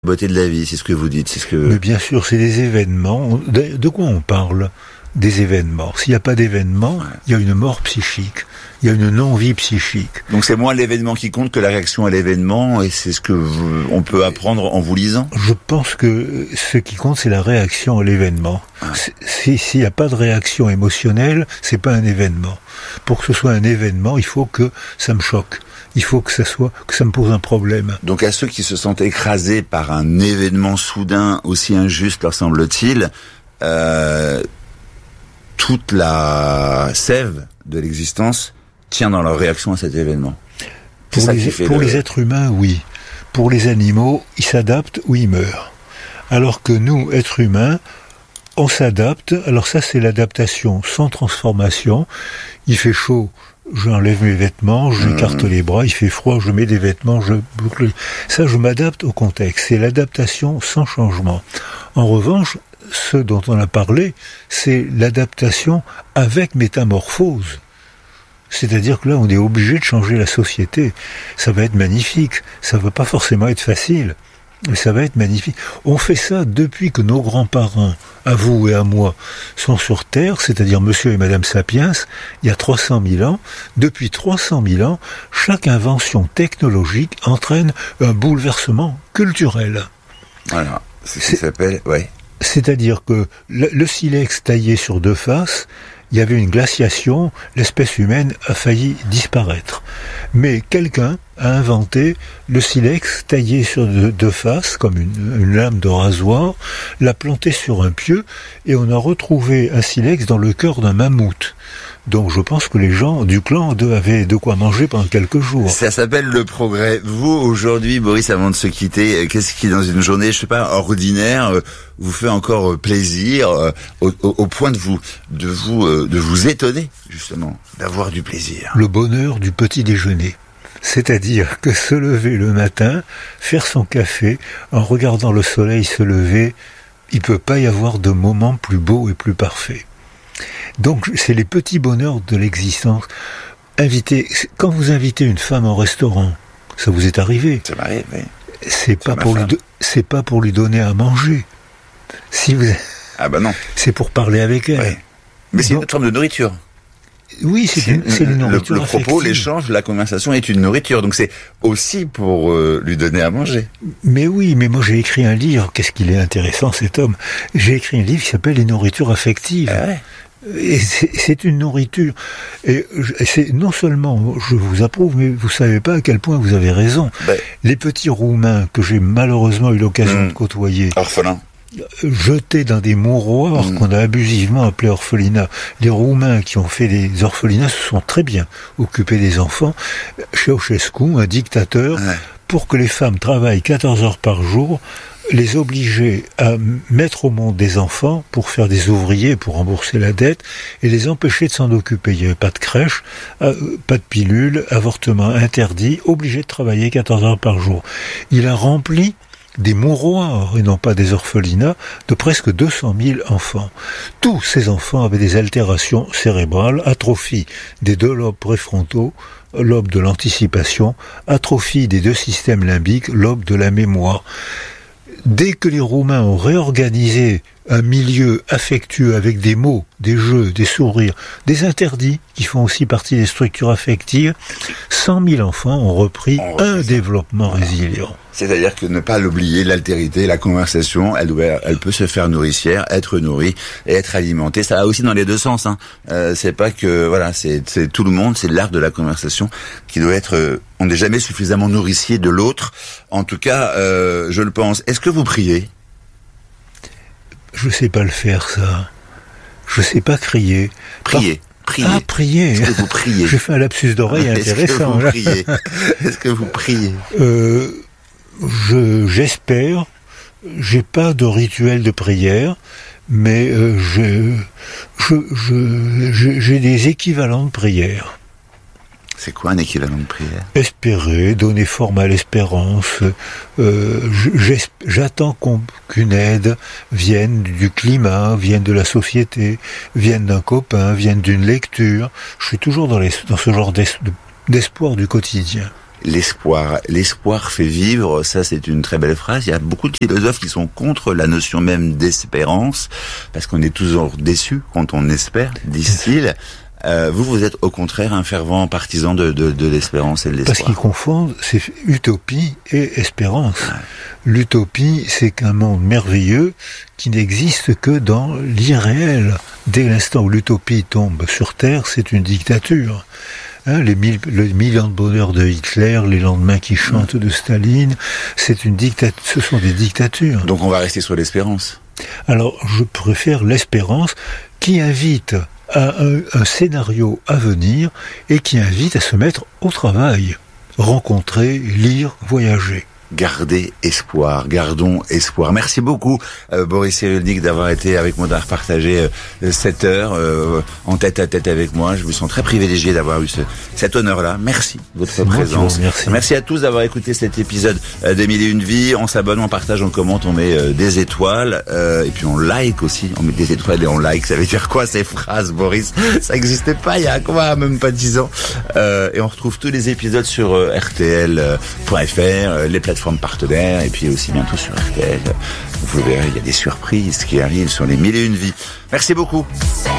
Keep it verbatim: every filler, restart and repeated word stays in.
beauté de la vie, c'est ce que vous dites, c'est ce que... Mais bien sûr, c'est des événements. De, de quoi on parle ? Des événements. S'il n'y a pas d'événement, ouais. il y a une mort psychique. Il y a une non-vie psychique. Donc c'est moins l'événement qui compte que la réaction à l'événement, et c'est ce que vous, on peut apprendre en vous lisant ? Je pense que ce qui compte, c'est la réaction à l'événement. Ouais. Si, s'il n'y a pas de réaction émotionnelle, c'est pas un événement. Pour que ce soit un événement, il faut que ça me choque. Il faut que ça soit, que ça me pose un problème. Donc à ceux qui se sentent écrasés par un événement soudain, aussi injuste leur semble-t-il, euh, toute la sève de l'existence tient dans leur réaction à cet événement. Pour, les, pour le... les êtres humains, oui. Pour les animaux, ils s'adaptent ou ils meurent. Alors que nous, êtres humains, on s'adapte. Alors ça, c'est l'adaptation sans transformation. Il fait chaud, j'enlève mes vêtements, j'écarte mmh. les bras. Il fait froid, je mets des vêtements, je boucle. Ça, je m'adapte au contexte. C'est l'adaptation sans changement. En revanche, ce dont on a parlé, c'est l'adaptation avec métamorphose. C'est-à-dire que là, on est obligé de changer la société. Ça va être magnifique. Ça va pas forcément être facile, mais ça va être magnifique. On fait ça depuis que nos grands-parents, à vous et à moi, sont sur Terre, c'est-à-dire Monsieur et Madame Sapiens, il y a trois cent mille ans. Depuis trois cent mille ans, chaque invention technologique entraîne un bouleversement culturel. Voilà, c'est ce qui s'appelle... Ouais. C'est-à-dire que le, le silex taillé sur deux faces, il y avait une glaciation, l'espèce humaine a failli disparaître. Mais quelqu'un a inventé le silex taillé sur deux, deux faces, comme une, une lame de rasoir, l'a planté sur un pieu, et on a retrouvé un silex dans le cœur d'un mammouth. Donc je pense que les gens du clan avaient de quoi manger pendant quelques jours. Ça s'appelle le progrès. Vous, aujourd'hui, Boris, avant de se quitter, qu'est-ce qui, dans une journée, je sais pas, ordinaire, vous fait encore plaisir, au, au, au point de vous, de vous, de vous étonner, justement, d'avoir du plaisir? Le bonheur du petit déjeuner. C'est-à-dire que se lever le matin, faire son café, en regardant le soleil se lever, il peut pas y avoir de moment plus beau et plus parfait. Donc, c'est les petits bonheurs de l'existence. Inviter, quand vous invitez une femme au restaurant, ça vous est arrivé. Ça m'arrive, oui. C'est pas pour lui, c'est pas pour lui donner à manger. Si vous, ah bah non. C'est pour parler avec elle. Oui. Mais c'est Donc, une forme de nourriture. Oui, c'est, c'est, une, c'est une nourriture. Le, le propos, affective. L'échange, la conversation est une nourriture. Donc c'est aussi pour euh, lui donner à manger. Mais oui, mais moi j'ai écrit un livre. Qu'est-ce qu'il est intéressant cet homme. J'ai écrit un livre qui s'appelle Les nourritures affectives. Ah ouais. Et c'est, c'est une nourriture. Et c'est non seulement, je vous approuve, mais vous savez pas à quel point vous avez raison. Ben, les petits Roumains que j'ai malheureusement eu l'occasion mmh, de côtoyer, orphelins, jetés dans des mouroirs mmh. qu'on a abusivement appelés orphelinats. Les Roumains qui ont fait des orphelinats se sont très bien occupés des enfants. Ceausescu, un dictateur, ouais. pour que les femmes travaillent quatorze heures par jour, les obliger à mettre au monde des enfants pour faire des ouvriers, pour rembourser la dette, et les empêcher de s'en occuper. Il n'y avait pas de crèche, euh, pas de pilule, avortement interdit, obligé de travailler quatorze heures par jour. Il a rempli des mouroirs, et non pas des orphelinats, de presque deux cent mille enfants. Tous ces enfants avaient des altérations cérébrales, atrophie des deux lobes préfrontaux, lobe de l'anticipation, atrophie des deux systèmes limbiques, lobe de la mémoire. Dès que les Roumains ont réorganisé un milieu affectueux avec des mots, des jeux, des sourires, des interdits qui font aussi partie des structures affectives, cent mille enfants ont repris On un repris développement voilà. résilient. C'est-à-dire que ne pas l'oublier, l'altérité, la conversation, elle, doit, elle peut se faire nourricière, être nourrie et être alimentée. Ça va aussi dans les deux sens. Hein. Euh, c'est pas que voilà, c'est, c'est tout le monde, c'est l'art de la conversation qui doit être. Euh, on n'est jamais suffisamment nourricier de l'autre. En tout cas, euh, je le pense. Est-ce que vous priez ? Je sais pas le faire, ça. Je sais pas crier. Prier. Par... Prier. Ah, prier. Est-ce que vous priez ? J'ai fait un lapsus d'oreille intéressant. Est-ce que vous priez ? Est-ce que vous priez ? euh, je, J'espère. J'ai pas de rituel de prière, mais euh, je, je, je, je, j'ai des équivalents de prière. C'est quoi un équivalent de prière ? Espérer, donner forme à l'espérance. Euh, j'attends qu'on, qu'une aide vienne du climat, vienne de la société, vienne d'un copain, vienne d'une lecture. Je suis toujours dans, les, dans ce genre d'es, d'espoir du quotidien. l'espoir. L'espoir fait vivre, ça c'est une très belle phrase. Il y a beaucoup de philosophes qui sont contre la notion même d'espérance, parce qu'on est toujours déçu quand on espère, disent-ils. Euh, vous, vous êtes au contraire un fervent partisan de, de, de l'espérance et de l'espoir. Parce qu'ils confondent, c'est utopie et espérance. Ouais. L'utopie, c'est qu'un monde merveilleux qui n'existe que dans l'irréel. Dès l'instant où l'utopie tombe sur Terre, c'est une dictature. Hein, les mille, le million de bonheur de Hitler, les lendemains qui chantent de Staline, c'est une dictature. Ce sont des dictatures. Donc on va rester sur l'espérance. Alors, je préfère l'espérance qui invite à un, un scénario à venir et qui invite à se mettre au travail, rencontrer, lire, voyager. Garder espoir, gardons espoir. Merci beaucoup euh, Boris Cyrulnik d'avoir été avec moi, d'avoir partagé euh, cette heure euh, en tête à tête avec moi. Je me sens très privilégié d'avoir eu ce, cet honneur-là. Merci de votre C'est présence. Merci. Merci à tous d'avoir écouté cet épisode euh, des Mille et Une Vies. On s'abonne, on partage, on commente, on met euh, des étoiles euh, et puis on like aussi. On met des étoiles et on like. Ça veut dire quoi ces phrases, Boris? Ça n'existait pas il y a quoi, même pas dix ans. Euh, et on retrouve tous les épisodes sur euh, R T L point F R, euh, les plateformes partenaires et puis aussi bientôt sur R T L. Vous verrez, il y a des surprises qui arrivent sur les Mille et Une Vies. Merci beaucoup.